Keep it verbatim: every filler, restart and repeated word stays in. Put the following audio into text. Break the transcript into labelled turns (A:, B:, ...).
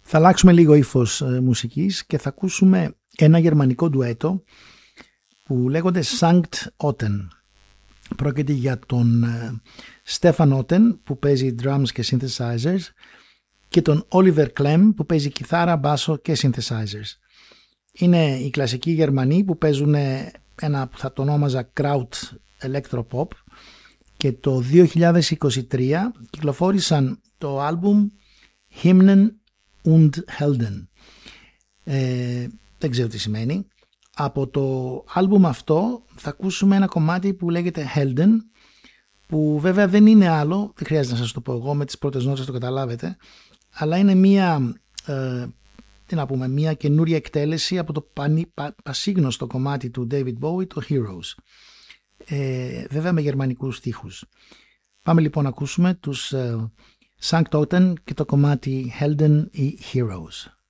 A: Θα αλλάξουμε λίγο ύφος ε, μουσικής και θα ακούσουμε ένα γερμανικό ντουέτο που λέγονται Sankt Otten. Πρόκειται για τον ε, Stefan Otten που παίζει drums και synthesizers και τον Oliver Klemm που παίζει κιθάρα, μπάσο και synthesizers. Είναι οι κλασικοί Γερμανοί που παίζουν ένα που θα το ονόμαζα Kraut Electropop και το δύο χιλιάδες είκοσι τρία κυκλοφόρησαν το άλμπουμ Hymnen und Helden. Ε, δεν ξέρω τι σημαίνει. Από το άλμπουμ αυτό θα ακούσουμε ένα κομμάτι που λέγεται Helden, που βέβαια δεν είναι άλλο, δεν χρειάζεται να σας το πω εγώ, με τις πρώτες νότες το καταλάβετε, αλλά είναι μία, ε, τι να πούμε, μία καινούρια εκτέλεση από το πανί, πα, πασίγνωστο κομμάτι του David Bowie, το Heroes. Ε, βέβαια με γερμανικούς στίχους. Πάμε λοιπόν να ακούσουμε τους ε, Sankt Otten και το κομμάτι Helden ή Heroes.